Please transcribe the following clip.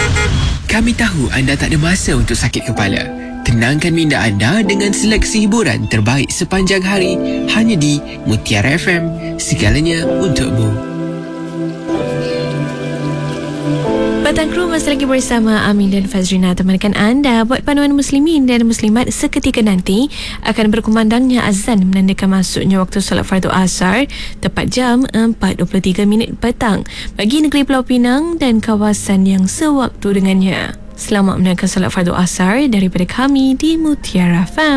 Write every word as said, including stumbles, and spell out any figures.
Kami tahu anda tak ada masa untuk sakit kepala. Tenangkan minda anda dengan seleksi hiburan terbaik sepanjang hari hanya di Mutiara F M. Segalanya untukmu. Petang Kru masih lagi bersama Amin dan Fazrina temankan anda buat panduan muslimin dan muslimat. Seketika nanti akan berkumandangnya azan menandakan masuknya waktu solat fardu asar tepat jam empat dua puluh tiga minit petang bagi negeri Pulau Pinang dan kawasan yang sewaktu dengannya. Selamat menunaikan solat fardu asar daripada kami di Mutiara F M.